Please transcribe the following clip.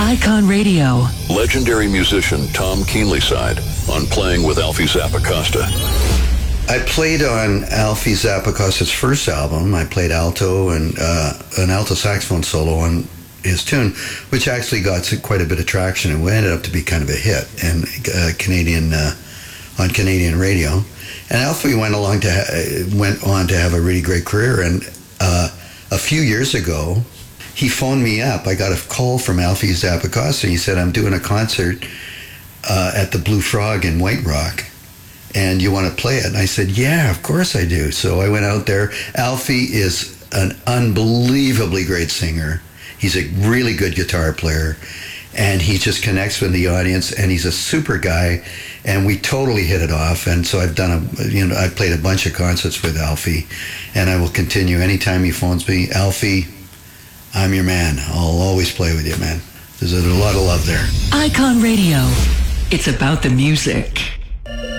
Icon Radio. Legendary musician Tom Keenlyside on Playing with Alfie Zappacosta. I played on Alfie Zappacosta's first album. I played alto and an alto saxophone solo on his tune, which actually got quite a bit of traction and ended up to be kind of a hit in on Canadian radio. And Alfie went on to have a really great career. And a few years ago, he phoned me up. I got a call from Alfie Zappacosta. He said, "I'm doing a concert at the Blue Frog in White Rock, and you want to play it?" And I said, "Yeah, of course I do." So I went out there. Alfie is an unbelievably great singer. He's a really good guitar player, and he just connects with the audience, and he's a super guy, and we totally hit it off. And so I've played a bunch of concerts with Alfie, and I will continue. Anytime he phones me, "Alfie, I'm your man. I'll always play with you, man." There's a lot of love there. Icon Radio. It's about the music.